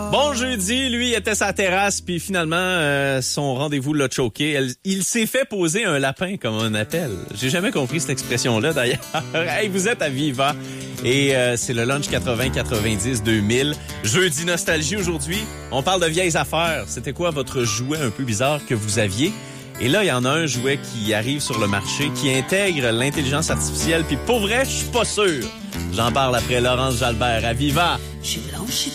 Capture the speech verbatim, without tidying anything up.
Bon jeudi, lui était sa terrasse, puis finalement, euh, son rendez-vous l'a choqué. Elle, il s'est fait poser un lapin, comme on appelle. J'ai jamais compris cette expression-là, d'ailleurs. Hey, vous êtes à Viva, et euh, c'est le lunch quatre-vingts quatre-vingt-dix deux mille. Jeudi nostalgie aujourd'hui. On parle de vieilles affaires. C'était quoi votre jouet un peu bizarre que vous aviez? Et là, il y en a un jouet qui arrive sur le marché, qui intègre l'intelligence artificielle, puis pour vrai, je suis pas sûr. J'en parle après Laurence Jalbert à Viva. Je suis blanche,